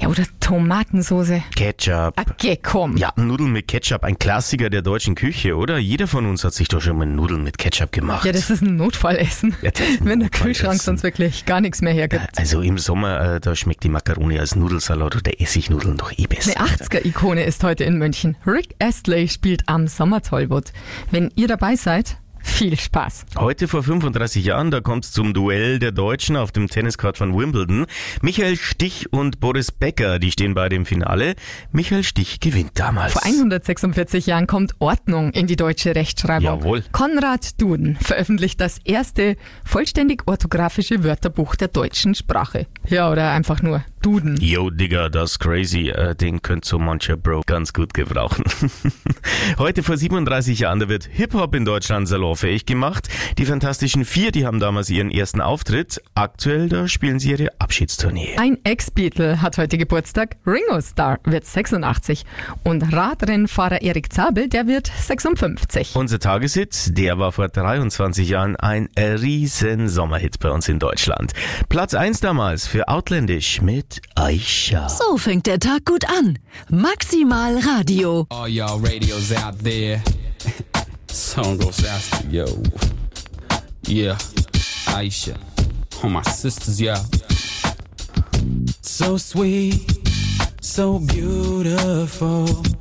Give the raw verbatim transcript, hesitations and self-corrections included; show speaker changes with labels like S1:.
S1: Ja, oder Tomatensoße.
S2: Ketchup.
S1: Okay, komm.
S2: Ja, Nudeln mit Ketchup, ein Klassiker der deutschen Küche, oder? Jeder von uns hat sich doch schon mal Nudeln mit Ketchup gemacht.
S1: Ja, das ist ein Notfallessen.
S2: Ja, das ist ein
S1: wenn der
S2: Notfallessen.
S1: Kühlschrank sonst wirklich gar nichts mehr hergibt.
S2: Also im Sommer, äh, da schmeckt die Makaroni als Nudelsalat oder Essignudeln doch eh besser.
S1: Eine achtziger-Ikone ist heute in München. Rick Astley spielt am Sommertollwood. Wenn ihr dabei seid, viel Spaß.
S2: Heute vor fünfunddreißig Jahren, da kommt es zum Duell der Deutschen auf dem Tenniscourt von Wimbledon. Michael Stich und Boris Becker, die stehen beide im Finale. Michael Stich gewinnt damals.
S1: Vor hundertsechsundvierzig Jahren kommt Ordnung in die deutsche Rechtschreibung.
S2: Jawohl.
S1: Konrad Duden veröffentlicht das erste vollständig orthografische Wörterbuch der deutschen Sprache. Ja, oder einfach nur Duden.
S2: Yo, Digga, das ist crazy. Äh, den könnte so mancher Bro ganz gut gebrauchen. Heute vor siebenunddreißig Jahren, da wird Hip-Hop in Deutschland salonfähig gemacht. Die Fantastischen Vier, die haben damals ihren ersten Auftritt. Aktuell, da spielen sie ihre Abschiedstournee.
S1: Ein Ex-Beatle hat heute Geburtstag. Ringo Starr wird sechsundachtzig. Und Radrennfahrer Erik Zabel, der wird sechsundfünfzig.
S2: Unser Tageshit, der war vor dreiundzwanzig Jahren ein riesen Sommerhit bei uns in Deutschland. Platz eins damals für Autländisch mit Aisha.
S3: So fängt der Tag gut an. Maximal Radio.
S4: All y'all radios out there. Song goes out to yo. Yeah, Aisha. All my sisters, yeah. So sweet, so beautiful.